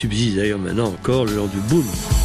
Subsiste d'ailleurs maintenant encore le long du boom.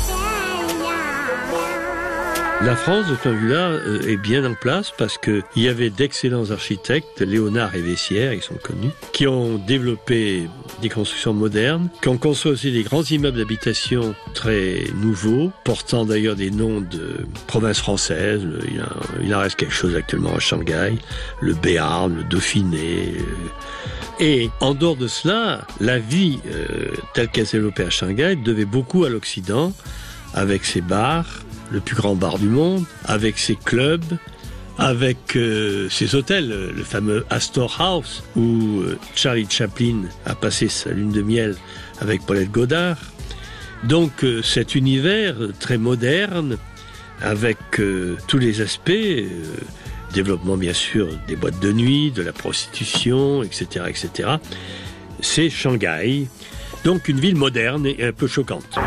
La France, de ce point de vue-là, est bien en place parce qu'il y avait d'excellents architectes, Léonard et Vessières, ils sont connus, qui ont développé des constructions modernes, qui ont construit aussi des grands immeubles d'habitation très nouveaux, portant d'ailleurs des noms de provinces françaises. Il en reste quelque chose actuellement à Shanghai, le Béarn, le Dauphiné. Et en dehors de cela, la vie telle qu'elle s'est développée à Shanghai devait beaucoup à l'Occident, avec ses bars, le plus grand bar du monde, avec ses clubs, avec ses hôtels, le fameux Astor House, où Charlie Chaplin a passé sa lune de miel avec Paulette Goddard. Donc cet univers très moderne, avec tous les aspects, développement bien sûr des boîtes de nuit, de la prostitution, etc., etc., c'est Shanghai. Donc une ville moderne et un peu choquante.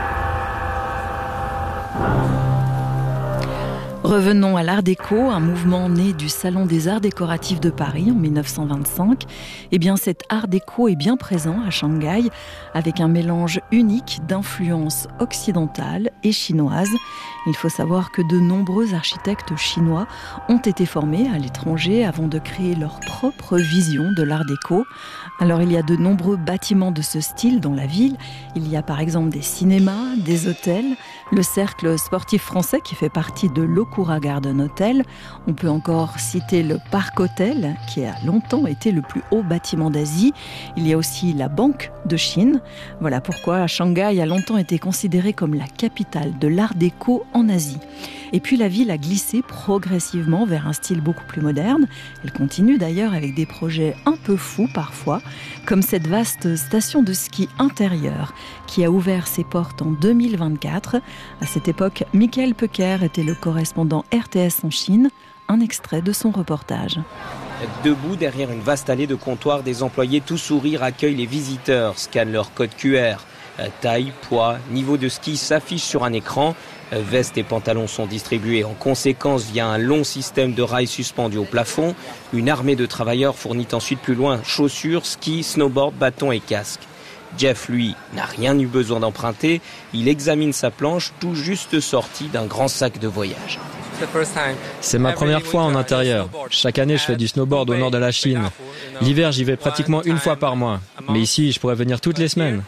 Revenons à l'Art déco, un mouvement né du Salon des Arts décoratifs de Paris en 1925. Eh bien, cet Art déco est bien présent à Shanghai, avec un mélange unique d'influences occidentales et chinoises. Il faut savoir que de nombreux architectes chinois ont été formés à l'étranger avant de créer leur propre vision de l'Art déco. Alors, il y a de nombreux bâtiments de ce style dans la ville. Il y a par exemple des cinémas, des hôtels, le cercle sportif français qui fait partie de l'Okura Garden Hotel. On peut encore citer le Parc Hotel, qui a longtemps été le plus haut bâtiment d'Asie. Il y a aussi la Banque de Chine. Voilà pourquoi Shanghai a longtemps été considérée comme la capitale de l'Art déco en Asie. Et puis la ville a glissé progressivement vers un style beaucoup plus moderne. Elle continue d'ailleurs avec des projets un peu fous parfois, comme cette vaste station de ski intérieure qui a ouvert ses portes en 2024. À cette époque, Michael Pecker était le correspondant RTS en Chine. Un extrait de son reportage. Debout derrière une vaste allée de comptoirs, des employés tout sourire accueillent les visiteurs, scannent leur code QR. Taille, poids, niveau de ski s'affichent sur un écran. Vestes et pantalons sont distribués en conséquence via un long système de rails suspendus au plafond. Une armée de travailleurs fournit ensuite plus loin chaussures, skis, snowboard, bâtons et casques. Jeff, lui, n'a rien eu besoin d'emprunter. Il examine sa planche tout juste sortie d'un grand sac de voyage. C'est ma première fois en intérieur. Chaque année, je fais du snowboard au nord de la Chine. L'hiver, j'y vais pratiquement une fois par mois. Mais ici, je pourrais venir toutes les semaines.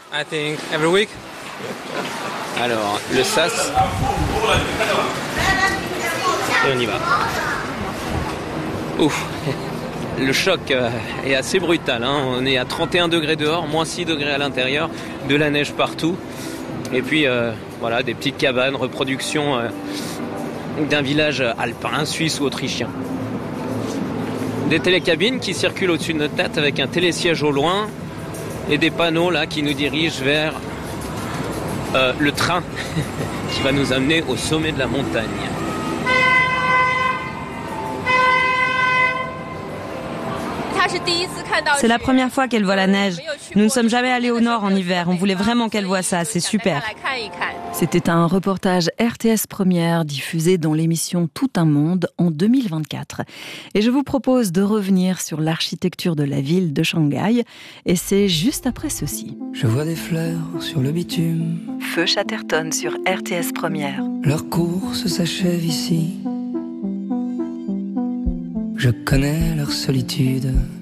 Alors, le sas. Et on y va. Ouf. Le choc est assez brutal. On est à 31 degrés dehors, moins 6 degrés à l'intérieur, de la neige partout. Et puis, voilà, des petites cabanes, reproduction d'un village alpin, suisse ou autrichien. Des télécabines qui circulent au-dessus de notre tête avec un télésiège au loin et des panneaux là qui nous dirigent vers le train qui va nous amener au sommet de la montagne. C'est la première fois qu'elle voit la neige. Nous ne sommes jamais allés au nord en hiver. On voulait vraiment qu'elle voie ça. C'est super. C'était un reportage RTS Première diffusé dans l'émission Tout un monde en 2024. Et je vous propose de revenir sur l'architecture de la ville de Shanghai. Et c'est juste après ceci. Je vois des fleurs sur le bitume. Feu Chatterton sur RTS Première. Leur course s'achève ici. Je connais leur solitude.